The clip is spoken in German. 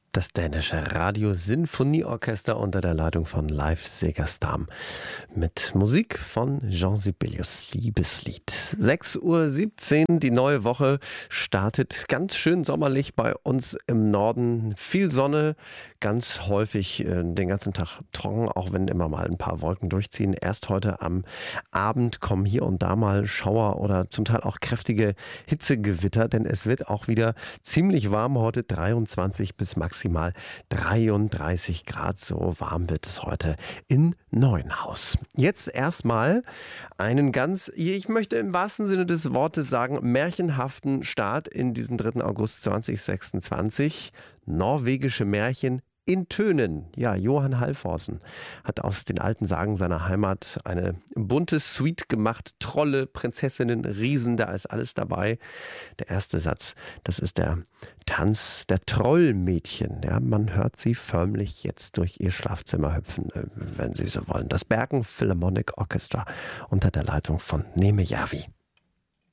Das dänische Radio-Sinfonieorchester unter der Leitung von Leif Segerstam mit Musik von Jean Sibelius, Liebeslied. 6:17 Uhr, die neue Woche startet ganz schön sommerlich bei uns im Norden. Viel Sonne, ganz häufig den ganzen Tag trocken, auch wenn immer mal ein paar Wolken durchziehen. Erst heute am Abend kommen hier und da mal Schauer oder zum Teil auch kräftige Hitzegewitter, denn es wird auch wieder ziemlich warm heute, 23 bis maximal 33 Grad, so warm wird es heute in Neuenhaus. Jetzt erstmal einen ganz, ich möchte im wahrsten Sinne des Wortes sagen, märchenhaften Start in diesen 3. August 2026. Norwegische Märchen in Tönen. Ja, Johan Halvorsen hat aus den alten Sagen seiner Heimat eine bunte Suite gemacht. Trolle, Prinzessinnen, Riesen, da ist alles dabei. Der erste Satz, das ist der Tanz der Trollmädchen. Ja, man hört sie förmlich jetzt durch ihr Schlafzimmer hüpfen, wenn Sie so wollen. Das Bergen Philharmonic Orchestra unter der Leitung von Neme Järvi.